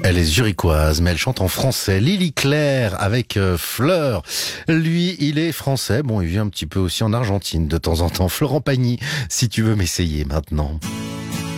Elle est zurichoise, mais elle chante en français. Lily Claire avec Fleur. Lui, il est français. Bon, il vit un petit peu aussi en Argentine de temps en temps. Florent Pagny, si tu veux m'essayer maintenant.